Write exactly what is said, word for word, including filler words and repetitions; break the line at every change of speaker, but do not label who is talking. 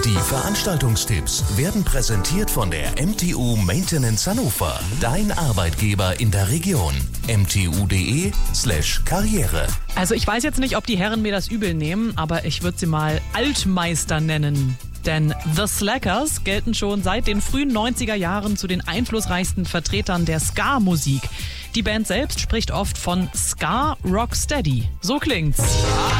Die Veranstaltungstipps werden präsentiert von der M T U Maintenance Hannover. Dein Arbeitgeber in der Region. m t u punkt d e slash karriere.
Also ich weiß jetzt nicht, ob die Herren mir das übel nehmen, aber ich würde sie mal Altmeister nennen. Denn The Slackers gelten schon seit den frühen neunziger Jahren zu den einflussreichsten Vertretern der Ska-Musik. Die Band selbst spricht oft von Ska Rocksteady. So klingt's.